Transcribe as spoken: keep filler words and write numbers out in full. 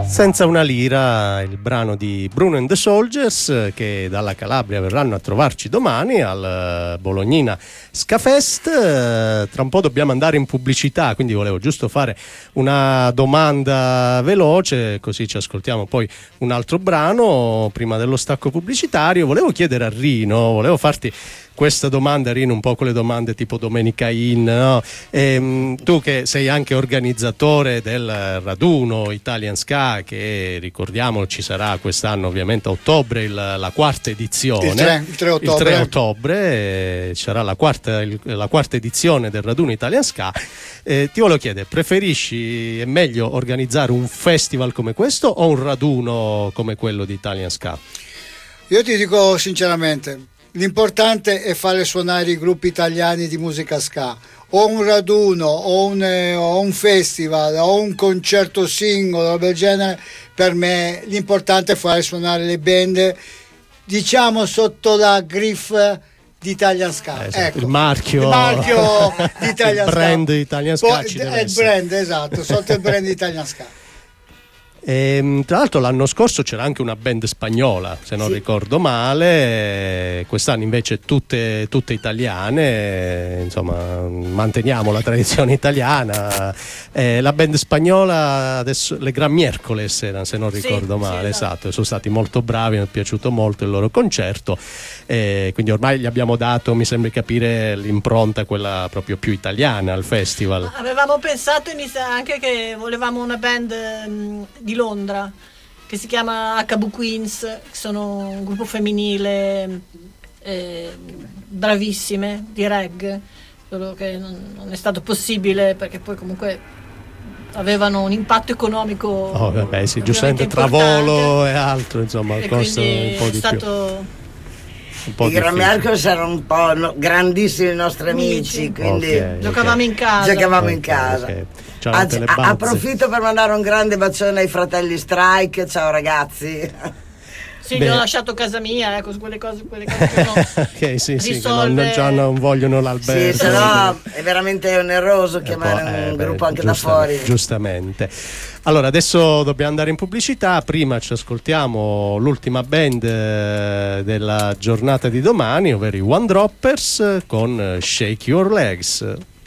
Senza una lira, il brano di Bruno and the Soldiers, che dalla Calabria verranno a trovarci domani al Bolognina Scafest. Tra un po' dobbiamo andare in pubblicità, quindi volevo giusto fare una domanda veloce, così ci ascoltiamo poi un altro brano prima dello stacco pubblicitario. Volevo chiedere a Rino, volevo farti questa domanda, Rino, un po' quelle domande tipo Domenica In, no? E, tu che sei anche organizzatore del raduno Italian Ska, che ricordiamo ci sarà quest'anno ovviamente a ottobre il, la quarta edizione, il tre, il tre ottobre, il tre ottobre eh, ci sarà la quarta, il, la quarta edizione del raduno Italian Ska. Eh, ti volevo chiedere, preferisci, è meglio organizzare un festival come questo o un raduno come quello di Italian Ska? Io ti dico sinceramente, l'importante è fare suonare i gruppi italiani di musica ska, o un raduno o un, eh, o un festival o un concerto singolo del genere. Per me l'importante è fare suonare le band, diciamo, sotto la griffe di Italian Ska, eh, ecco, il marchio, il marchio di Italian il brand Ska. Italian Ska ci deve è il essere. brand, esatto, sotto il brand Italian Ska. E, tra l'altro l'anno scorso c'era anche una band spagnola, se non sì. ricordo male, quest'anno invece tutte, tutte italiane, insomma manteniamo la tradizione italiana. Eh, la band spagnola adesso, le Gran Miércoles erano, se non ricordo sì, male, sì, esatto, sono stati molto bravi, mi è piaciuto molto il loro concerto, eh, quindi ormai gli abbiamo dato, mi sembra capire, l'impronta quella proprio più italiana al festival. Avevamo pensato inizia- anche che volevamo una band mh, di Londra che si chiama H B Queens, che sono un gruppo femminile eh, bravissime di reggae, solo che non, non è stato possibile perché poi comunque avevano un impatto economico. Oh, vabbè, sì, giustamente tra importante. volo e altro, insomma, E costa quindi un po' è di stato più. Un po' I Gran difficile. Miércoles erano un po' no, grandissimi nostri amici, Amici. quindi Ok, giocavamo in casa. giocavamo ok, in casa. ok. Ciao, Anzi, te le a- bazze. approfitto per mandare un grande bacione ai fratelli Strike. Ciao ragazzi. Sì, Beh. gli ho lasciato casa mia, ecco, quelle cose, quelle cose che no. Ok, sì, sì, che non, risolve- già non vogliono Sì, l'albergo. se no è veramente oneroso Eh, chiamare poi, eh, un beh, gruppo anche da giusta- fuori. Giustamente. Allora, adesso dobbiamo andare in pubblicità. Prima ci ascoltiamo l'ultima band eh, della giornata di domani, ovvero i One Droppers con Shake Your Legs.